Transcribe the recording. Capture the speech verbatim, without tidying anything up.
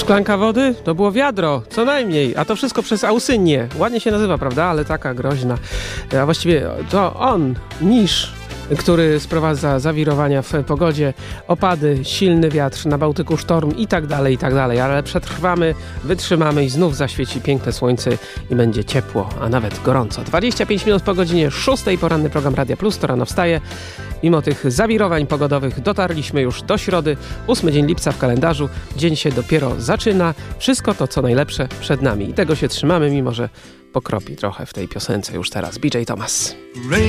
Szklanka wody? To było wiadro, co najmniej, a to wszystko przez Ausynię. Ładnie się nazywa, prawda? Ale taka groźna. A właściwie to on, Nisz, który sprowadza zawirowania w pogodzie, opady, silny wiatr, na Bałtyku sztorm i tak dalej, i tak dalej. Ale przetrwamy, wytrzymamy i znów zaświeci piękne słońce i będzie ciepło, a nawet gorąco. dwadzieścia pięć minut po godzinie szóstej, poranny program Radia Plus, to rano wstaje. Mimo tych zawirowań pogodowych dotarliśmy już do środy, ósmy dzień lipca w kalendarzu. Dzień się dopiero zaczyna. Wszystko to, co najlepsze przed nami. I tego się trzymamy, mimo że pokropi trochę w tej piosence już teraz. B J Thomas.